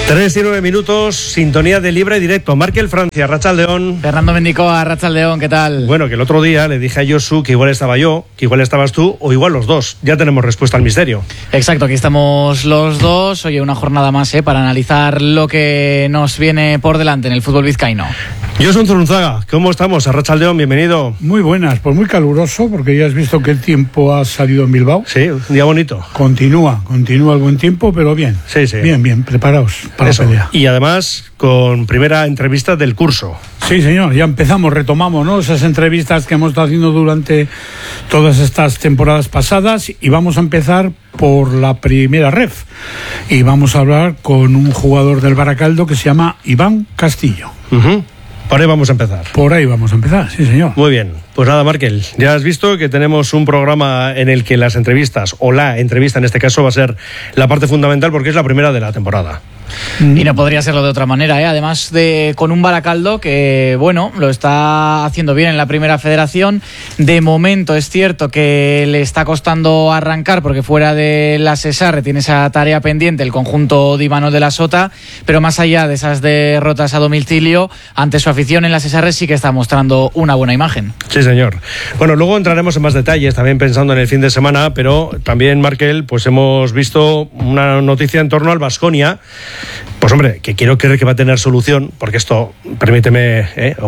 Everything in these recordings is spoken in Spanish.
3 y 9 minutos, sintonía de Libre Directo. Markel Francia, Arratsaldeon. Fernando Mendicoa, Arratsaldeon, ¿qué tal? Bueno, que el otro día le dije a Josu que igual estaba yo, que igual estabas tú, o igual los dos. Ya tenemos respuesta al misterio. Exacto, aquí estamos los dos. Oye, una jornada más para analizar lo que nos viene por delante en el fútbol vizcaíno. Josu Zurunzaga, ¿cómo estamos? Arratsaldeon, bienvenido. Muy buenas, pues muy caluroso, porque ya has visto que el tiempo ha salido en Bilbao. Sí, un día bonito. Continúa el buen tiempo, pero bien. Sí, sí. Bien, preparaos para la pelea. Y además, con primera entrevista del curso. Sí, señor, ya empezamos, retomamos, ¿no? Esas entrevistas que hemos estado haciendo durante todas estas temporadas pasadas, y vamos a empezar por la primera ref. Y vamos a hablar con un jugador del Baracaldo que se llama Iván Castillo. Por ahí vamos a empezar. Por ahí vamos a empezar, sí, señor. Muy bien. Pues nada, Markel, ya has visto que tenemos un programa en el que las entrevistas, o la entrevista en este caso, va a ser la parte fundamental porque es la primera de la temporada. Y no podría serlo de otra manera, además con un Baracaldo que, bueno, lo está haciendo bien en la primera federación. De momento es cierto que le está costando arrancar porque fuera de la Sesarre tiene esa tarea pendiente el conjunto de Imanol de la Sota, pero más allá de esas derrotas a domicilio, ante su afición en la Sesarre sí que está mostrando una buena imagen. Sí, señor. Bueno, luego entraremos en más detalles, también pensando en el fin de semana, pero también, Markel, pues hemos visto una noticia en torno al Baskonia. Pues hombre, que quiero creer que va a tener solución, porque esto, permíteme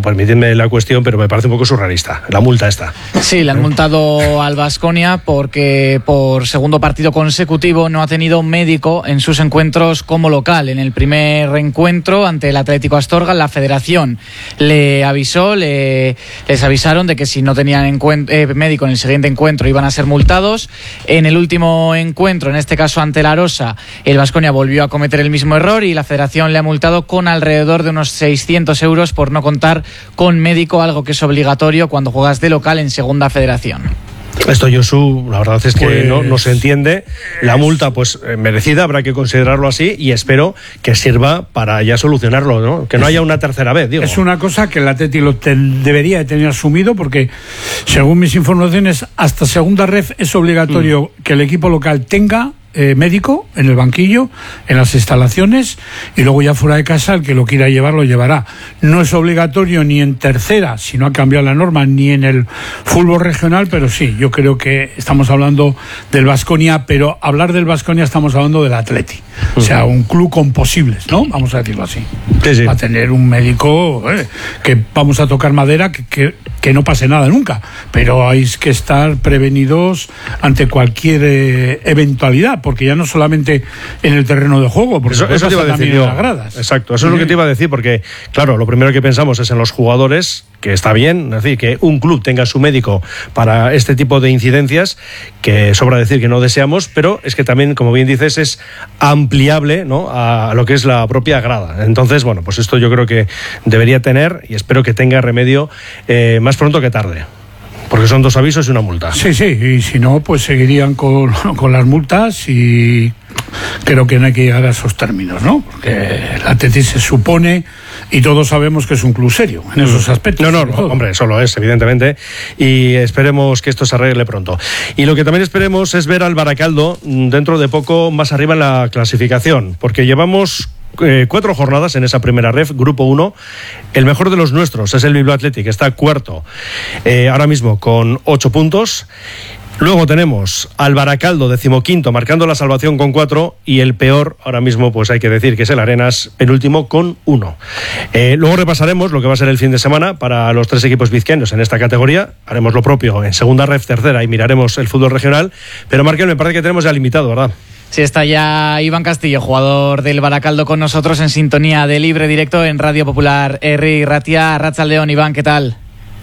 la cuestión, pero me parece un poco surrealista, la multa esta. Sí, le han multado al Baskonia porque por segundo partido consecutivo no ha tenido médico en sus encuentros como local. En el primer encuentro ante el Atlético Astorga, la federación le avisó, les avisaron de que si no tenían médico en el siguiente encuentro iban a ser multados. En el último encuentro, en este caso ante la Arosa, el Baskonia volvió a cometer el mismo error y la federación le ha multado con alrededor de unos 600 euros por no contar con médico, algo que es obligatorio cuando juegas de local en segunda federación. Esto, Josu, la verdad es que pues no se entiende. La multa, pues merecida, habrá que considerarlo así, y espero que sirva para ya solucionarlo, ¿no? Que no haya una tercera vez, digo. Es una cosa que el Atleti debería de tener asumido, porque según mis informaciones, hasta segunda ref es obligatorio que el equipo local tenga médico en el banquillo, en las instalaciones, y luego ya fuera de casa el que lo quiera llevar lo llevará. No es obligatorio ni en tercera, si no ha cambiado la norma, ni en el fútbol regional, pero sí, yo creo que estamos hablando del Baskonia, pero hablar del Baskonia estamos hablando del Atleti. O sea, un club con posibles, ¿no? Vamos a decirlo así. Sí. Va a tener un médico que vamos a tocar madera, que no pase nada nunca, pero hay que estar prevenidos ante cualquier eventualidad, porque ya no solamente en el terreno de juego, porque eso te iba a decir yo. En las gradas. Exacto, eso es lo que te iba a decir, porque claro, lo primero que pensamos es en los jugadores, que está bien, es decir, que un club tenga su médico para este tipo de incidencias, que sobra decir que no deseamos, pero es que también, como bien dices, es ampliable, ¿no?, a lo que es la propia grada. Entonces, bueno, pues esto yo creo que debería tener, y espero que tenga remedio más pronto que tarde. Porque son 2 avisos y una multa. Sí, y si no, pues seguirían con las multas, y creo que no hay que llegar a esos términos, ¿no? Porque el Atleti se supone, y todos sabemos que es un club serio en esos aspectos. No, hombre, eso lo es, evidentemente, y esperemos que esto se arregle pronto. Y lo que también esperemos es ver al Baracaldo dentro de poco más arriba en la clasificación, porque llevamos 4 jornadas en esa primera ref, grupo 1. El mejor de los nuestros es el Bilbao Athletic, que está cuarto ahora mismo con 8 puntos. Luego tenemos al Baracaldo, 15º, marcando la salvación con 4, y el peor ahora mismo, pues hay que decir que es el Arenas, penúltimo con 1. Luego repasaremos lo que va a ser el fin de semana para los 3 equipos vizcaínos en esta categoría. Haremos lo propio en segunda ref, tercera, y miraremos el fútbol regional. Pero, Markel, me parece que tenemos ya limitado, ¿verdad? Sí, está ya Iván Castillo, jugador del Baracaldo, con nosotros en sintonía de Libre Directo en Radio Popular Herri Ratia. Arratsaldeon, Iván, ¿qué tal?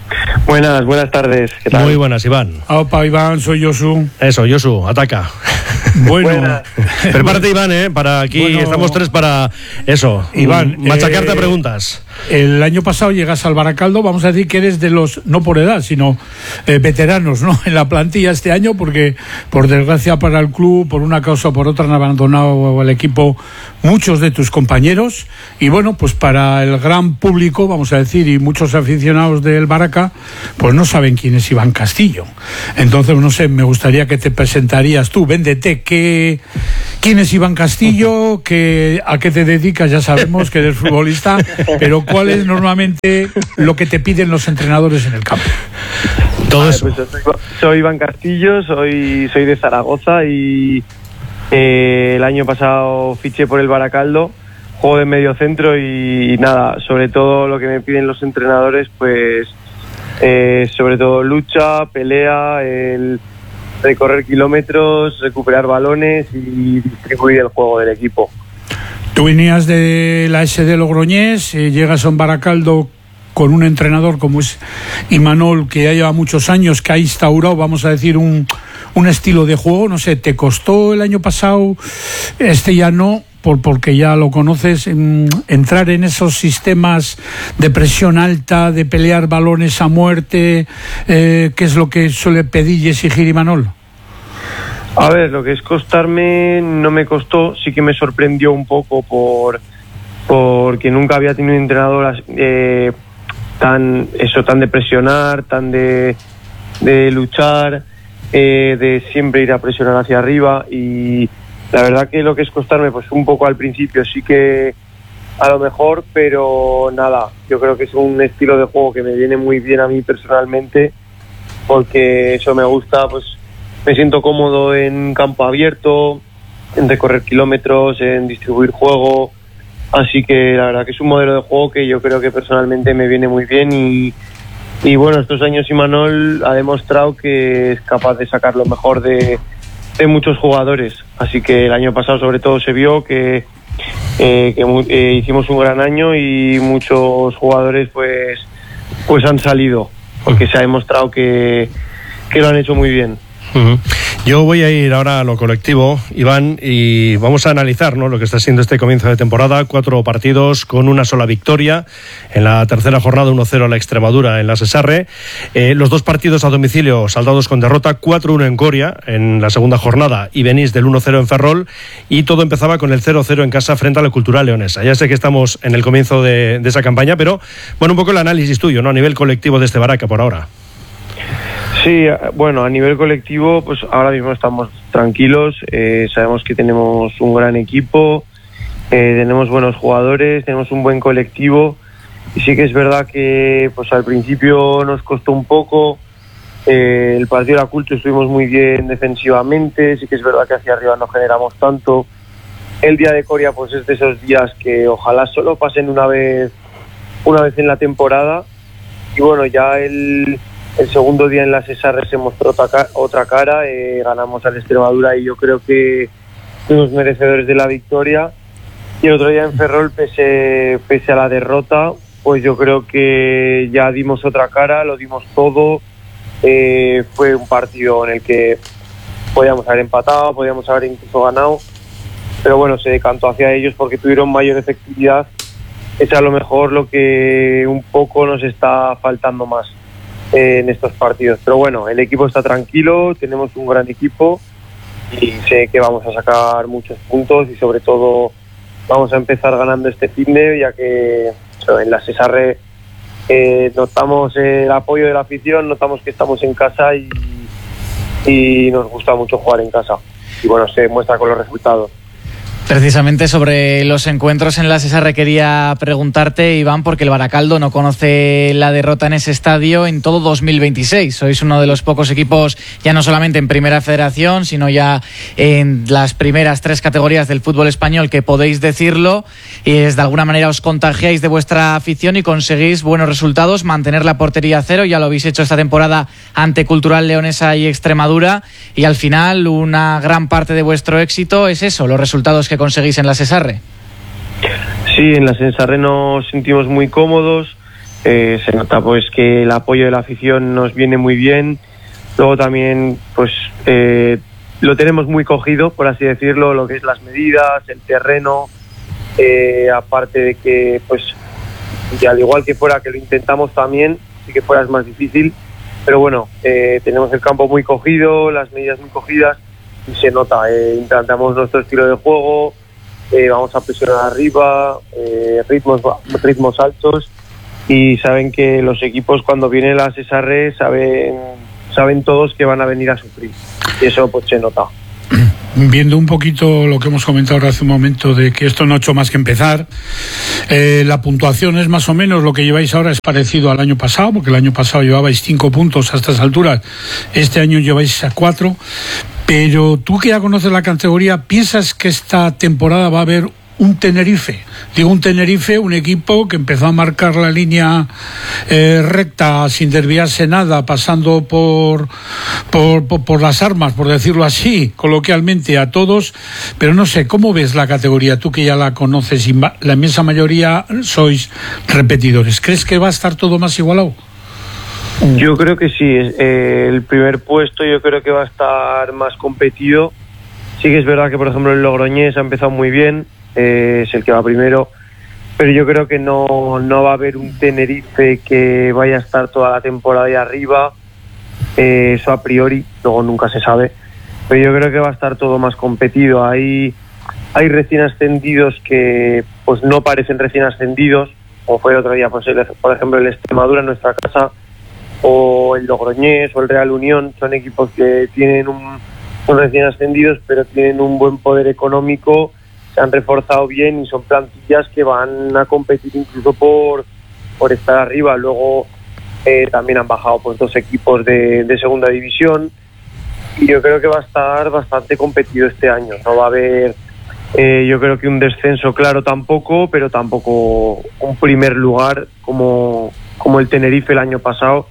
Buenas tardes, ¿qué tal? Muy buenas, Iván. Opa, Iván, soy Josu. Eso, Josu, ataca. Bueno, prepárate, Iván, para aquí estamos 3 para eso, Iván, machacarte a preguntas. el año pasado llegas al Baracaldo, vamos a decir que eres de los, no por edad, sino veteranos, ¿no?, en la plantilla este año, porque por desgracia para el club, por una causa o por otra, han abandonado al equipo muchos de tus compañeros, y bueno, pues para el gran público, vamos a decir, y muchos aficionados del Baraca, pues no saben quién es Iván Castillo. Entonces, no sé, me gustaría que te presentarías tú, véndete, ¿quién es Iván Castillo? ¿A qué te dedicas? Ya sabemos que eres futbolista, pero ¿cuál es normalmente lo que te piden los entrenadores en el campo? Todo eso. Pues soy Iván Castillo, soy de Zaragoza y el año pasado fiché por el Baracaldo, juego de medio centro y nada, sobre todo lo que me piden los entrenadores, pues sobre todo lucha, pelea, el recorrer kilómetros, recuperar balones y distribuir el juego del equipo. Tú venías de la SD Logroñés, llegas a un Baracaldo con un entrenador como es Imanol, que ya lleva muchos años, que ha instaurado, vamos a decir, un estilo de juego. No sé, ¿te costó el año pasado, ya no, porque ya lo conoces, entrar en esos sistemas de presión alta, de pelear balones a muerte, qué es lo que suele pedir y exigir Imanol? A ver, lo que es costarme no me costó, sí que me sorprendió un poco porque nunca había tenido un entrenador tan de presionar, tan de luchar, de siempre ir a presionar hacia arriba, y la verdad que lo que es costarme, pues un poco al principio sí que a lo mejor, pero nada, yo creo que es un estilo de juego que me viene muy bien a mí personalmente, porque eso me gusta, pues me siento cómodo en campo abierto, en recorrer kilómetros, en distribuir juego, así que la verdad que es un modelo de juego que yo creo que personalmente me viene muy bien y bueno, estos años Imanol ha demostrado que es capaz de sacar lo mejor de muchos jugadores, así que el año pasado sobre todo se vio que hicimos un gran año y muchos jugadores pues han salido, porque se ha demostrado que lo han hecho muy bien. Yo voy a ir ahora a lo colectivo, Iván, y vamos a analizar, ¿no?, lo que está siendo este comienzo de temporada. 4 partidos con una sola victoria. En la tercera jornada 1-0 a la Extremadura en la Sesarre. Los 2 partidos a domicilio saldados con derrota, 4-1 en Coria en la segunda jornada y venís del 1-0 en Ferrol, y todo empezaba con el 0-0 en casa frente a la Cultural Leonesa. Ya sé que estamos en el comienzo de esa campaña, pero bueno, un poco el análisis tuyo, ¿no?, a nivel colectivo de este Baraca por ahora. Sí, bueno, a nivel colectivo, pues ahora mismo estamos tranquilos, sabemos que tenemos un gran equipo, tenemos buenos jugadores, tenemos un buen colectivo, y sí que es verdad que pues al principio nos costó un poco, el partido de la Culto estuvimos muy bien defensivamente, sí que es verdad que hacia arriba no generamos tanto. El día de Coria pues es de esos días que ojalá solo pasen una vez en la temporada, y bueno, ya el segundo día en la Sesarre se mostró otra cara, ganamos al Extremadura y yo creo que fuimos merecedores de la victoria. Y el otro día en Ferrol, pese a la derrota, pues yo creo que ya dimos otra cara, lo dimos todo. Fue un partido en el que podíamos haber empatado, podíamos haber incluso ganado, pero bueno, se decantó hacia ellos porque tuvieron mayor efectividad. Es a lo mejor lo que un poco nos está faltando más en estos partidos, pero bueno, el equipo está tranquilo, tenemos un gran equipo y sé que vamos a sacar muchos puntos y sobre todo vamos a empezar ganando este finde, ya que en la Sesarre notamos el apoyo de la afición, notamos que estamos en casa y nos gusta mucho jugar en casa, y bueno, se muestra con los resultados. Precisamente sobre los encuentros en la Sesarre quería preguntarte, Iván, porque el Baracaldo no conoce la derrota en ese estadio en todo 2026. Sois uno de los pocos equipos, ya no solamente en Primera Federación, sino ya en las primeras 3 categorías del fútbol español que podéis decirlo, y de alguna manera os contagiáis de vuestra afición y conseguís buenos resultados, mantener la portería a 0, ya lo habéis hecho esta temporada ante Cultural Leonesa y Extremadura, y al final una gran parte de vuestro éxito es eso, los resultados que conseguís en la Sesarre. Sí, en la Sesarre nos sentimos muy cómodos, se nota pues que el apoyo de la afición nos viene muy bien, luego también pues lo tenemos muy cogido, por así decirlo, lo que es las medidas, el terreno, aparte de que pues y al igual que fuera que lo intentamos también, sí que fuera es más difícil, pero bueno, tenemos el campo muy cogido, las medidas muy cogidas y se nota, intentamos nuestro estilo de juego, vamos a presionar arriba, ritmos altos, y saben que los equipos cuando vienen las SR saben todos que van a venir a sufrir, y eso pues se nota. Viendo un poquito lo que hemos comentado ahora hace un momento de que esto no ha hecho más que empezar, la puntuación es más o menos lo que lleváis ahora, es parecido al año pasado, porque el año pasado llevabais 5 puntos a estas alturas, este año lleváis a 4, pero tú que ya conoces la categoría, ¿piensas que esta temporada va a haber un Tenerife? Digo un Tenerife, un equipo que empezó a marcar la línea recta sin desviarse nada, pasando por las armas, por decirlo así, coloquialmente a todos, pero no sé, ¿cómo ves la categoría? Tú que ya la conoces y la inmensa mayoría sois repetidores, ¿crees que va a estar todo más igualado? Yo creo que sí, el primer puesto yo creo que va a estar más competido. Sí que es verdad que por ejemplo el Logroñés ha empezado muy bien, es el que va primero, pero yo creo que no va a haber un Tenerife que vaya a estar toda la temporada ahí arriba, eso a priori, luego nunca se sabe, pero yo creo que va a estar todo más competido. Hay recién ascendidos que pues no parecen recién ascendidos, como fue el otro día, pues por ejemplo el Extremadura en nuestra casa, o el Logroñés o el Real Unión, son equipos que son recién ascendidos pero tienen un buen poder económico, se han reforzado bien y son plantillas que van a competir incluso por estar arriba. Luego también han bajado pues 2 equipos de segunda división y yo creo que va a estar bastante competido este año. No va a haber yo creo que un descenso claro tampoco, pero tampoco un primer lugar como el Tenerife el año pasado,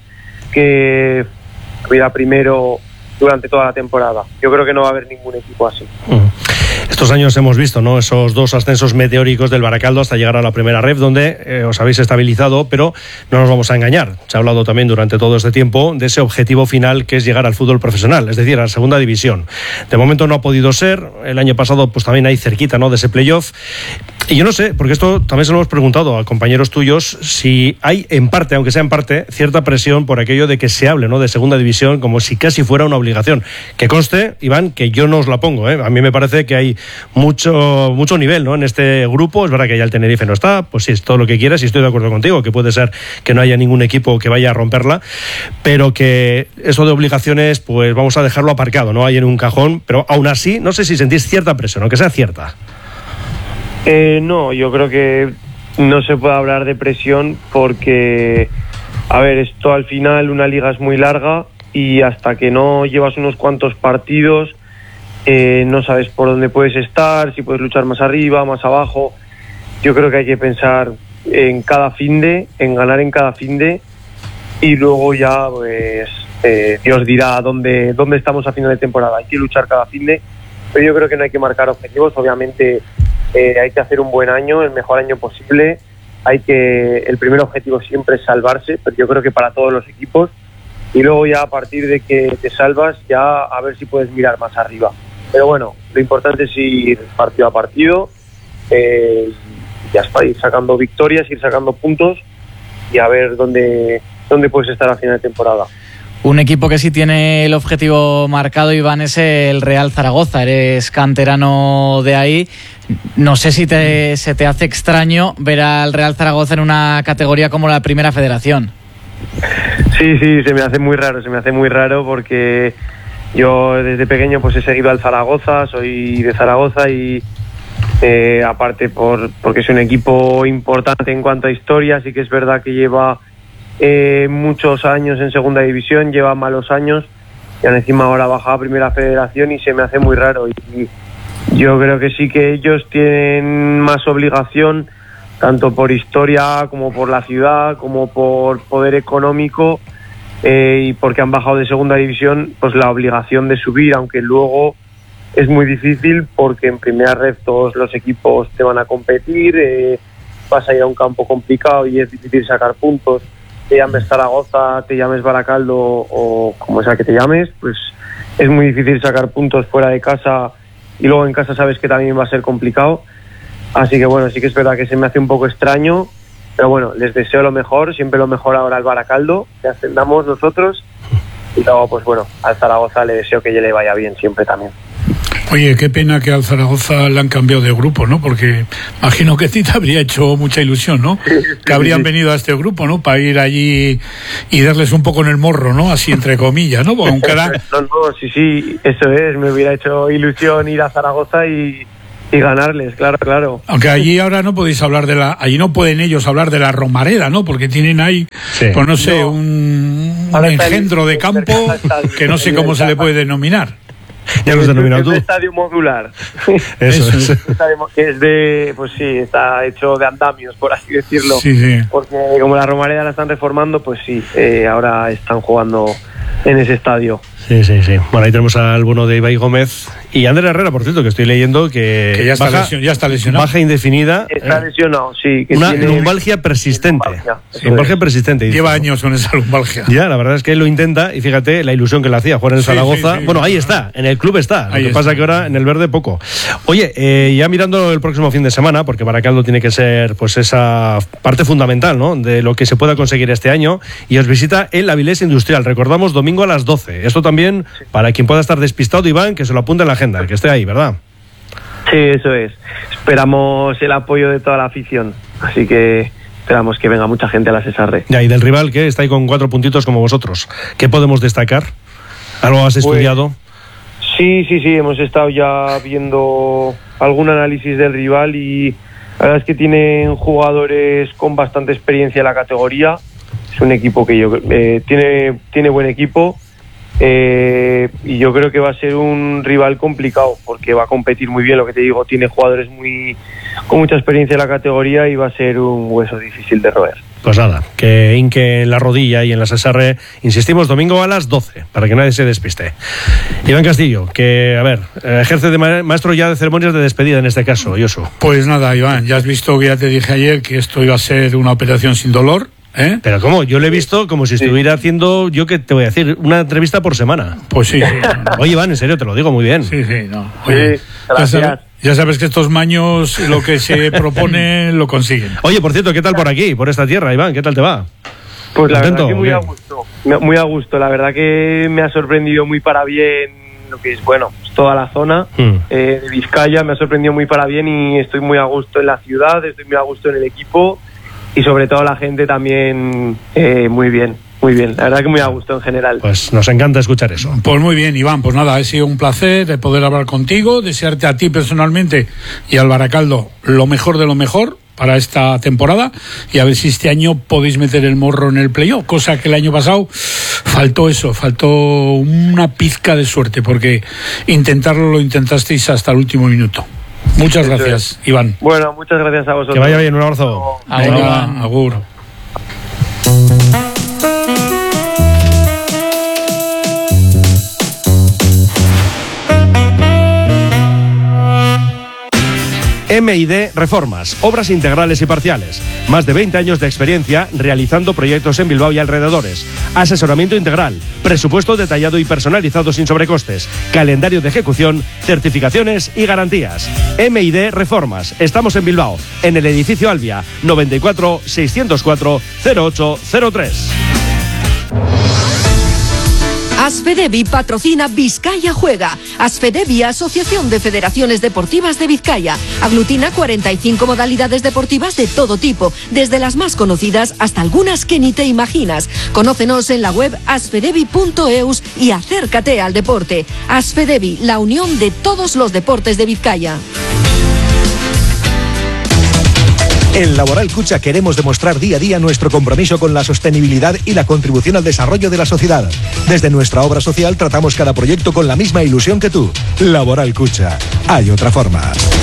que hubiera primero durante toda la temporada. Yo creo que no va a haber ningún equipo así. Estos años hemos visto, ¿no?, esos 2 ascensos meteóricos del Baracaldo hasta llegar a la primera ref, donde os habéis estabilizado, pero no nos vamos a engañar. Se ha hablado también durante todo este tiempo de ese objetivo final que es llegar al fútbol profesional, es decir, a la segunda división. De momento no ha podido ser. El año pasado pues también ahí cerquita, ¿no?, de ese playoff. Y yo no sé, porque esto también se lo hemos preguntado a compañeros tuyos, si hay en parte, aunque sea en parte, cierta presión por aquello de que se hable, ¿no?, de segunda división como si casi fuera una obligación. Que conste, Iván, que yo no os la pongo, ¿eh? A mí me parece que hay mucho nivel, ¿no?, en este grupo. Es verdad que ya el Tenerife no está, pues sí, es todo lo que quieras y estoy de acuerdo contigo, que puede ser que no haya ningún equipo que vaya a romperla, pero que eso de obligaciones pues vamos a dejarlo aparcado, ¿no?, ahí en un cajón, pero aún así no sé si sentís cierta presión, aunque sea cierta. No, yo creo que no se puede hablar de presión porque, a ver, esto al final una liga es muy larga y hasta que no llevas unos cuantos partidos no sabes por dónde puedes estar, si puedes luchar más arriba, más abajo. Yo creo que hay que pensar en cada finde, en ganar en cada finde, y luego ya pues Dios dirá dónde estamos a final de temporada. Hay que luchar cada finde, pero yo creo que no hay que marcar objetivos. Obviamente hay que hacer un buen año, el mejor año posible. El primer objetivo siempre es salvarse, pero yo creo que para todos los equipos, y luego ya a partir de que te salvas ya a ver si puedes mirar más arriba. Pero bueno, lo importante es ir partido a partido, ya está, ir sacando victorias, ir sacando puntos y a ver dónde puedes estar a final de temporada. Un equipo que sí tiene el objetivo marcado, Iván, es el Real Zaragoza. Eres canterano de ahí. No sé si se te hace extraño ver al Real Zaragoza en una categoría como la Primera Federación. Sí, se me hace muy raro porque yo desde pequeño pues he seguido al Zaragoza, soy de Zaragoza y aparte porque es un equipo importante en cuanto a historia. Sí que es verdad que lleva muchos años en segunda división, lleva malos años y encima ahora baja a Primera Federación y se me hace muy raro, y yo creo que sí que ellos tienen más obligación, tanto por historia como por la ciudad, como por poder económico, y porque han bajado de segunda división, pues la obligación de subir, aunque luego es muy difícil porque en primera red todos los equipos te van a competir, vas a ir a un campo complicado y es difícil sacar puntos. Te llames Zaragoza, te llames Baracaldo o como sea que te llames, pues es muy difícil sacar puntos fuera de casa y luego en casa sabes que también va a ser complicado. Así que bueno, sí que es verdad que se me hace un poco extraño Pero bueno, les deseo lo mejor, siempre lo mejor ahora al Baracaldo, que ascendamos nosotros. Y luego, pues bueno, al Zaragoza le deseo que le vaya bien siempre también. Oye, qué pena que al Zaragoza le han cambiado de grupo, ¿no? Porque imagino que a ti te habría hecho mucha ilusión, ¿no? Sí, que habrían venido a este grupo, ¿no? Para ir allí y darles un poco en el morro, ¿no? Así entre comillas, ¿no? Aunque era... No, sí, eso es. Me hubiera hecho ilusión ir a Zaragoza y ganarles, claro. Aunque allí ahora no podéis hablar allí no pueden ellos hablar de la Romareda, ¿no? Porque tienen ahí, pues no sé, un engendro de campo que no sé cómo se le puede denominar. Ya lo has denominado tú. Es un estadio modular. Eso es. Es de, pues sí, está hecho de andamios, por así decirlo. Sí. Porque como la Romareda la están reformando, pues sí, ahora están jugando en ese estadio. Sí. Bueno, ahí tenemos al bono de Ibai Gómez y Ander Herrera, por cierto, que estoy leyendo que ya está lesionado. Baja indefinida. Está lesionado, sí. Que una tiene lumbalgia persistente. Lumbalgia persistente. Lleva años con esa lumbalgia. Ya, la verdad es que él lo intenta y fíjate la ilusión que le hacía jugar en el Zaragoza. Sí. Bueno, ahí está, en el club está. Lo que pasa que ahora en el verde poco. Oye, ya mirando el próximo fin de semana, porque Baracaldo tiene que ser pues esa parte fundamental, ¿no? De lo que se pueda conseguir este año, y os visita el Avilés Industrial. Recordamos, domingo a las 12. Esto también, para quien pueda estar despistado, Iván, que se lo apunte en la agenda, que esté ahí, ¿verdad? Sí, eso es. Esperamos el apoyo de toda la afición, así que esperamos que venga mucha gente a la Cesarre. Ya, y del rival, que está ahí con 4 puntitos como vosotros, ¿qué podemos destacar? ¿Algo has estudiado? Sí, hemos estado ya viendo algún análisis del rival y la verdad es que tienen jugadores con bastante experiencia en la categoría. Es un equipo que tiene buen equipo. Y yo creo que va a ser un rival complicado porque va a competir muy bien, lo que te digo, tiene jugadores con mucha experiencia en la categoría y va a ser un hueso difícil de roer. Pues nada, que hinque en la rodilla y en la SSR, insistimos, domingo a las 12, para que nadie se despiste. Iván Castillo, que, a ver, ejerce de maestro ya de ceremonias de despedida en este caso, Josu. Pues nada, Iván, ya has visto que ya te dije ayer que esto iba a ser una operación sin dolor. Pero ¿cómo? Yo lo he visto como si estuviera haciendo, yo que te voy a decir, una entrevista por semana. Pues sí. Oye, Iván, en serio, te lo digo muy bien. Sí, no. Oye, gracias. Ya sabes que estos maños lo que se propone lo consiguen. Oye, por cierto, ¿qué tal por aquí, por esta tierra, Iván? ¿Qué tal te va? Pues la verdad que muy a gusto. La verdad que me ha sorprendido muy para bien lo que es, toda la zona de Vizcaya. Me ha sorprendido muy para bien y estoy muy a gusto en la ciudad, estoy muy a gusto en el equipo. Y sobre todo la gente también muy bien. La verdad que muy a gusto en general. Pues nos encanta escuchar eso. Pues muy bien, Iván, pues nada, ha sido un placer de poder hablar contigo, desearte a ti personalmente y al Baracaldo lo mejor de lo mejor para esta temporada y a ver si este año podéis meter el morro en el playoff, cosa que el año pasado faltó una pizca de suerte porque lo intentasteis hasta el último minuto. Muchas gracias, Iván. Bueno, muchas gracias a vosotros. Que vaya bien, un abrazo. Agur. M&D Reformas, obras integrales y parciales. Más de 20 años de experiencia realizando proyectos en Bilbao y alrededores. Asesoramiento integral, presupuesto detallado y personalizado sin sobrecostes, calendario de ejecución, certificaciones y garantías. M&D Reformas. Estamos en Bilbao, en el edificio Albia, 94 604 0803. Asfedevi patrocina Vizcaya Juega. Asfedevi, Asociación de Federaciones Deportivas de Vizcaya. Aglutina 45 modalidades deportivas de todo tipo, desde las más conocidas hasta algunas que ni te imaginas. Conócenos en la web asfedevi.eus y acércate al deporte. Asfedevi, la unión de todos los deportes de Vizcaya. En Laboral Cucha queremos demostrar día a día nuestro compromiso con la sostenibilidad y la contribución al desarrollo de la sociedad. Desde nuestra obra social tratamos cada proyecto con la misma ilusión que tú. Laboral Cucha. Hay otra forma.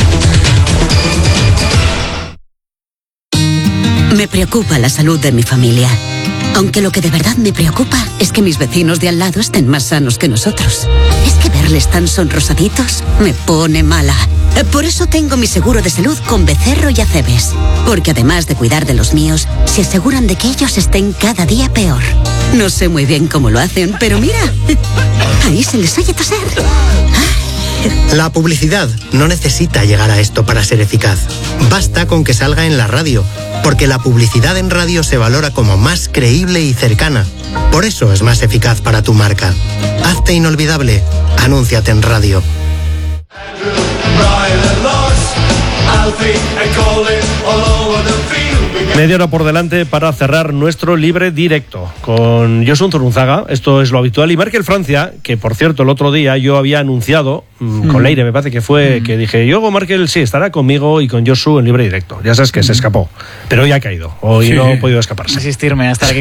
Me preocupa la salud de mi familia. Aunque lo que de verdad me preocupa es que mis vecinos de al lado estén más sanos que nosotros. Es que verles tan sonrosaditos me pone mala. Por eso tengo mi seguro de salud con Becerro y Acebes. Porque además de cuidar de los míos, se aseguran de que ellos estén cada día peor. No sé muy bien cómo lo hacen, pero mira, ahí se les oye toser. La publicidad no necesita llegar a esto para ser eficaz. Basta con que salga en la radio, porque la publicidad en radio se valora como más creíble y cercana. Por eso es más eficaz para tu marca. Hazte inolvidable. Anúnciate en radio. Media hora por delante para cerrar nuestro libre directo con Josu Zurunzaga. Esto es lo habitual. Y Markel Francia, que por cierto el otro día yo había anunciado con Leire, me parece que fue, que dije, yo Markel sí estará conmigo y con Josu en libre directo. Ya sabes que se escapó, pero hoy ha caído. Hoy no ha podido escaparse. Insistirme hasta aquí.